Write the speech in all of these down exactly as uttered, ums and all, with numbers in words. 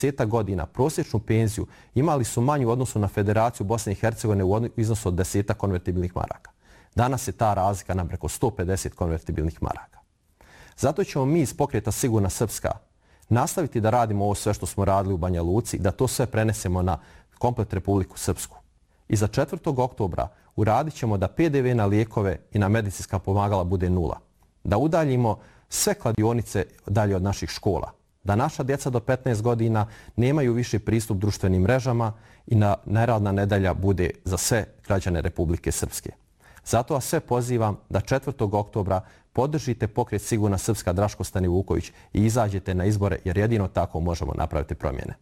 deset godina prosječnu penziju imali su manju u odnosu na Federaciju Bosne i Hercegovine u iznosu od deset konvertibilnih maraka. Danas je ta razlika na preko sto pedeset konvertibilnih maraka. Zato ćemo mi iz pokreta Sigurna Srpska nastaviti da radimo ovo sve što smo radili u Banja Luci, da to sve prenesemo na komplet Republiku Srpsku. I za četvrtog oktobra uradit ćemo da P D V na lijekove i na medicinska pomagala bude nula. Da udaljimo sve kladionice dalje od naših škola. Da naša djeca do petnaest godina nemaju više pristup društvenim mrežama i na neradna nedelja bude za sve građane Republike Srpske. Zato vas sve pozivam da četvrtog oktobra podržite pokret Sigurna Srpska Draško Stanivuković i izađete na izbore jer jedino tako možemo napraviti promjene.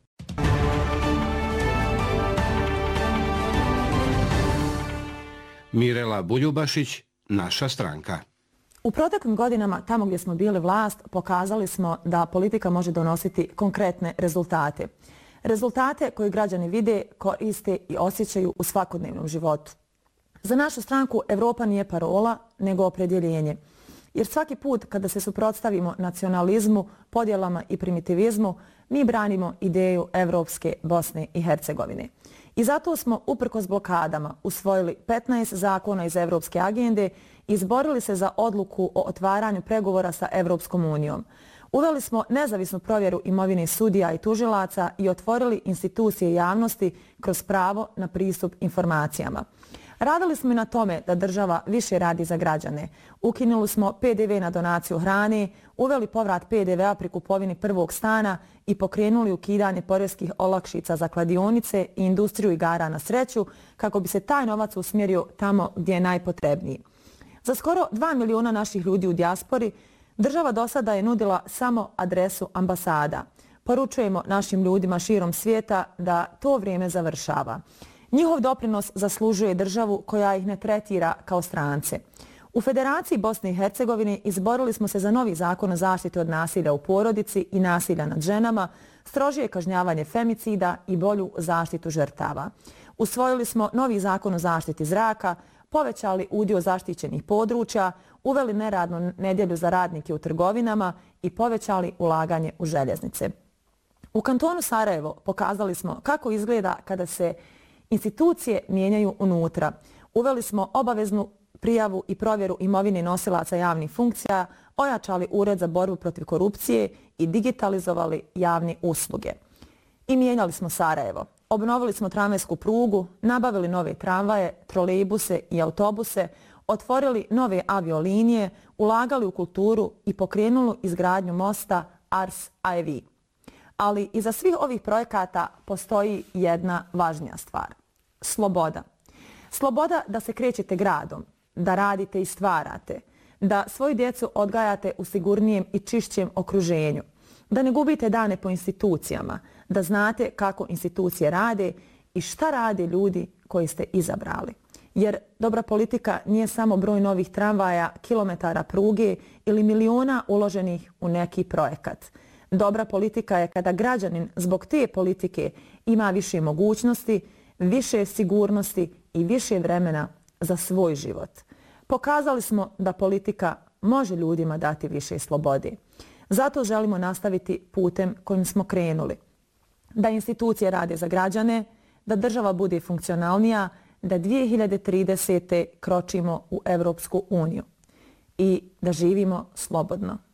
Mirela Buljubašić, Naša stranka. U proteklim godinama, tamo gdje smo bili vlast, pokazali smo da politika može donositi konkretne rezultate. Rezultate koje građani vide, koriste i osjećaju u svakodnevnom životu. Za našu stranku Evropa nije parola, nego opredjeljenje. Jer svaki put kada se suprotstavimo nacionalizmu, podjelama i primitivizmu, mi branimo ideju Evropske Bosne i Hercegovine. I zato smo, uprkos blokadama, usvojili petnaest zakona iz Evropske agende i izborili se za odluku o otvaranju pregovora sa Evropskom unijom. Uveli smo nezavisnu provjeru imovine sudija i tužilaca i otvorili institucije javnosti kroz pravo na pristup informacijama. Radili smo i na tome da država više radi za građane. Ukinuli smo P D V na donaciju hrane, uveli povrat P D V-a pri kupovini prvog stana i pokrenuli ukidanje poreskih olakšica za kladionice i industriju igara na sreću kako bi se taj novac usmjerio tamo gdje je najpotrebniji. Za skoro dva miliona naših ljudi u dijaspori država do sada je nudila samo adresu ambasada. Poručujemo našim ljudima širom svijeta da to vrijeme završava. Njihov doprinos zaslužuje državu koja ih ne tretira kao strance. U Federaciji Bosne i Hercegovine izborili smo se za novi zakon o zaštiti od nasilja u porodici i nasilja nad ženama, strožije kažnjavanje femicida i bolju zaštitu žrtava. Usvojili smo novi zakon o zaštiti zraka, povećali udio zaštićenih područja, uveli neradnu nedjelju za radnike u trgovinama i povećali ulaganje u željeznice. U kantonu Sarajevo pokazali smo kako izgleda kada se institucije mijenjaju unutra. Uveli smo obaveznu prijavu i provjeru imovine nosilaca javnih funkcija, ojačali ured za borbu protiv korupcije i digitalizovali javne usluge. I mijenjali smo Sarajevo. Obnovili smo tramvajsku prugu, nabavili nove tramvaje, trolejbuse i autobuse, otvorili nove aviolinije, ulagali u kulturu i pokrenuli izgradnju mosta Ars Aevi. Ali iza svih ovih projekata postoji jedna važnija stvar. Sloboda. Sloboda da se krećete gradom, da radite i stvarate, da svoju djecu odgajate u sigurnijem i čišćem okruženju, da ne gubite dane po institucijama, da znate kako institucije rade i šta rade ljudi koji ste izabrali. Jer dobra politika nije samo broj novih tramvaja, kilometara pruge ili miliona uloženih u neki projekat. Dobra politika je kada građanin zbog te politike ima više mogućnosti, više sigurnosti i više vremena za svoj život. Pokazali smo da politika može ljudima dati više slobode. Zato želimo nastaviti putem kojim smo krenuli. Da institucije rade za građane, da država bude funkcionalnija, da dvije hiljade tridesete kročimo u Evropsku uniju i da živimo slobodno.